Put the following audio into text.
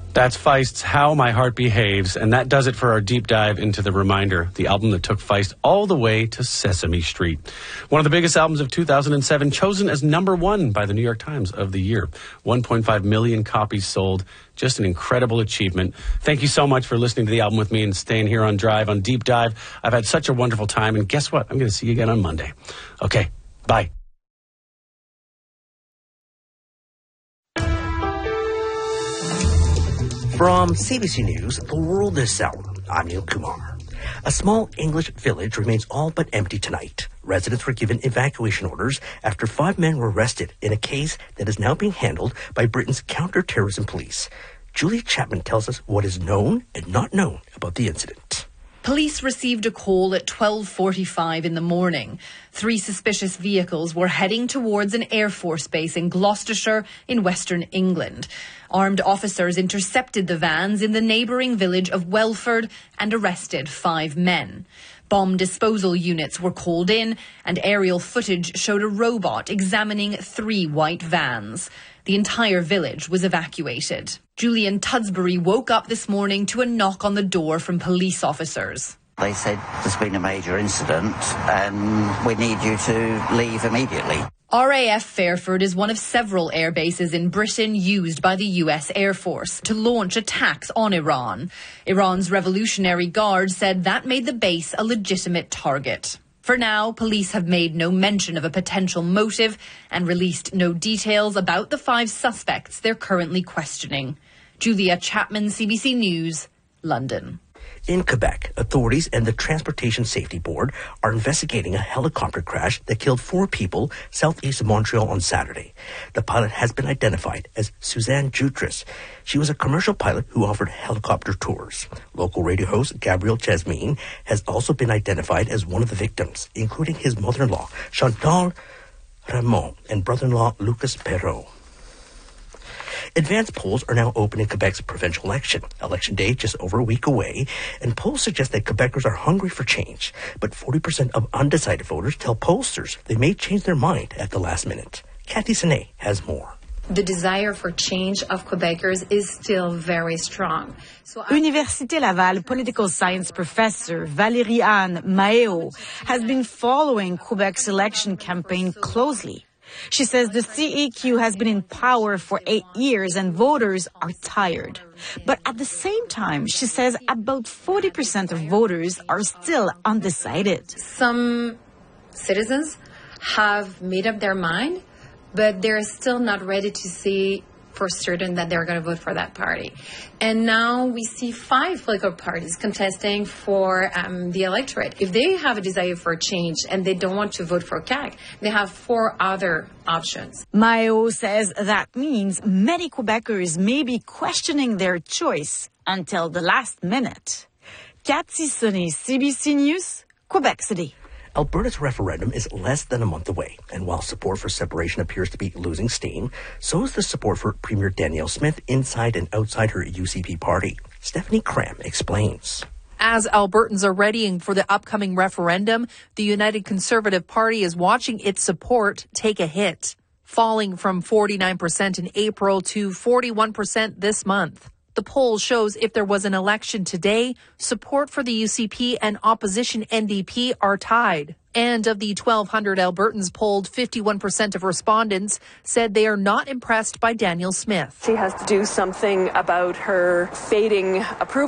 That's Feist's How My Heart Behaves, and that does it for our deep dive into The Reminder, the album that took Feist all the way to Sesame Street. One of the biggest albums of 2007, chosen as #1 by the New York Times of the year. 1.5 million copies sold. Just an incredible achievement. Thank you so much for listening to the album with me and staying here on Drive, on Deep Dive. I've had such a wonderful time, and guess what? I'm going to see you again on Monday. Okay, bye. From CBC News, The World This Hour, I'm Neil Kumar. A small English village remains all but empty tonight. Residents were given evacuation orders after 5 men were arrested in a case that is now being handled by Britain's counter-terrorism police. Julia Chapman tells us what is known and not known about the incident. Police received a call at 12:45 in the morning. 3 suspicious vehicles were heading towards an Air Force base in Gloucestershire in Western England. Armed officers intercepted the vans in the neighbouring village of Welford and arrested 5 men. Bomb disposal units were called in, and aerial footage showed a robot examining 3 white vans. The entire village was evacuated. Julian Tudsbury woke up this morning to a knock on the door from police officers. They said there's been a major incident and we need you to leave immediately. RAF Fairford is one of several air bases in Britain used by the US Air Force to launch attacks on Iran. Iran's Revolutionary Guard said that made the base a legitimate target. For now, police have made no mention of a potential motive and released no details about the 5 suspects they're currently questioning. Julia Chapman, CBC News, London. In Quebec, authorities and the Transportation Safety Board are investigating a helicopter crash that killed 4 people southeast of Montreal on Saturday. The pilot has been identified as Suzanne Jutras. She was a commercial pilot who offered helicopter tours. Local radio host Gabriel Jasmine has also been identified as one of the victims, including his mother-in-law, Chantal Ramon, and brother-in-law, Lucas Perrault. Advanced polls are now open in Quebec's provincial election. Election day just over a week away, and polls suggest that Quebecers are hungry for change. But 40% of undecided voters tell pollsters they may change their mind at the last minute. Cathy Sine has more. The desire for change of Quebecers is still very strong. Université Laval political science professor Valérie Anne Maéo has been following Quebec's election campaign closely. She says the CEQ has been in power for 8 years and voters are tired. But at the same time, she says about 40% of voters are still undecided. Some citizens have made up their mind, but they're still not ready to say for certain that they're going to vote for that party. And now we see 5 political parties contesting for the electorate. If they have a desire for change and they don't want to vote for CAQ, they have 4 other options. Mayo says that means many Quebecers may be questioning their choice until the last minute. Cathy Sine, CBC News, Quebec City. Alberta's referendum is less than a month away, and while support for separation appears to be losing steam, so is the support for Premier Danielle Smith inside and outside her UCP party. Stephanie Cram explains. As Albertans are readying for the upcoming referendum, the United Conservative Party is watching its support take a hit, falling from 49% in April to 41% this month. The poll shows if there was an election today, support for the UCP and opposition NDP are tied. And of the 1,200 Albertans polled, 51% of respondents said they are not impressed by Danielle Smith. She has to do something about her fading approval